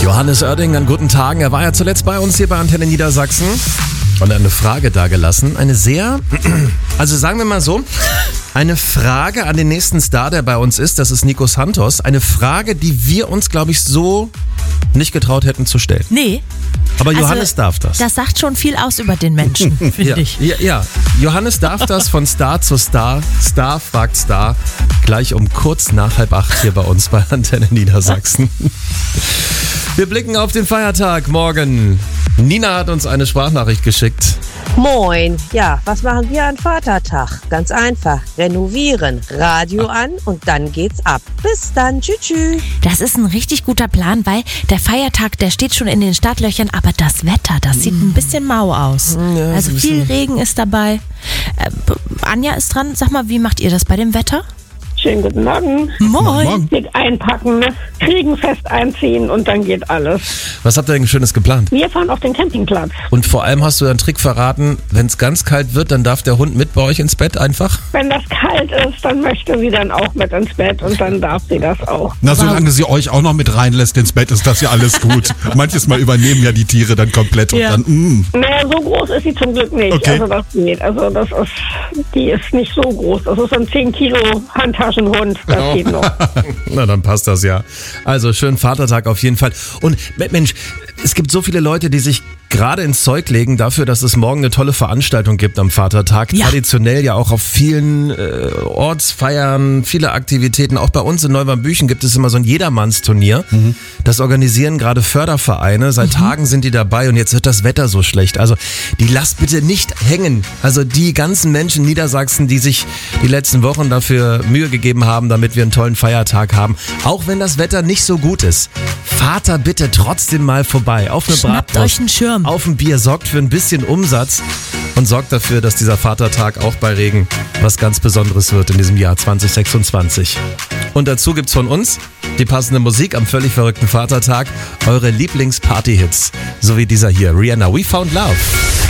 Johannes Oerding an guten Tagen. Er war ja zuletzt bei uns hier bei Antenne Niedersachsen und hat eine Frage dagelassen. Eine sehr, also sagen wir mal so, eine Frage an den nächsten Star, der bei uns ist. Das ist Nico Santos. Eine Frage, die wir uns, glaube ich, so nicht getraut hätten zu stellen. Nee. Aber Johannes darf das. Das sagt schon viel aus über den Menschen, finde ich. Ja, Johannes darf das von Star zu Star. Star fragt Star. Gleich um kurz nach 7:30 hier bei uns bei Antenne Niedersachsen. Wir blicken auf den Feiertag morgen. Nina hat uns eine Sprachnachricht geschickt. Moin, ja, was machen wir an Vatertag? Ganz einfach, renovieren, Radio an und dann geht's ab. Bis dann, tschüss. Das ist ein richtig guter Plan, weil der Feiertag, der steht schon in den Startlöchern, aber das Wetter, das sieht ein bisschen mau aus. Ja, also viel Regen ist dabei. Anja ist dran. Sag mal, wie macht ihr das bei dem Wetter? Schönen guten Morgen. Moin. Mit einpacken, Kriegenfest einziehen und dann geht alles. Was habt ihr denn Schönes geplant? Wir fahren auf den Campingplatz. Und vor allem hast du einen Trick verraten, wenn es ganz kalt wird, dann darf der Hund mit bei euch ins Bett einfach? Wenn das kalt ist, dann möchte sie dann auch mit ins Bett und dann darf sie das auch. Na, solange sie euch auch noch mit reinlässt ins Bett, ist das ja alles gut. Manches Mal übernehmen ja die Tiere dann komplett und dann, Naja, so groß ist sie zum Glück nicht. Okay. Also das geht. Also die ist nicht so groß. Das ist so ein 10 Kilo Handtaschenhund. Das geht noch. Na, dann passt das ja. Also schönen Vatertag auf jeden Fall. Und Mensch, es gibt so viele Leute, die sich gerade ins Zeug legen dafür, dass es morgen eine tolle Veranstaltung gibt am Vatertag. Ja. Traditionell ja auch auf vielen Ortsfeiern, viele Aktivitäten. Auch bei uns in Neuwarmbüchen gibt es immer so ein Jedermannsturnier. Das organisieren gerade Fördervereine. Seit Tagen sind die dabei und jetzt wird das Wetter so schlecht. Also die lasst bitte nicht hängen. Also die ganzen Menschen in Niedersachsen, die sich die letzten Wochen dafür Mühe gegeben haben, damit wir einen tollen Feiertag haben. Auch wenn das Wetter nicht so gut ist. Fahrt da bitte trotzdem mal vorbei. Auf eine Schnappt Bratwurst, euch einen Schirm. auf ein Bier, sorgt für ein bisschen Umsatz und sorgt dafür, dass dieser Vatertag auch bei Regen was ganz Besonderes wird in diesem Jahr 2026. Und dazu gibt's von uns die passende Musik am völlig verrückten Vatertag, eure Lieblings-Party-Hits, so wie dieser hier, Rihanna, We Found Love.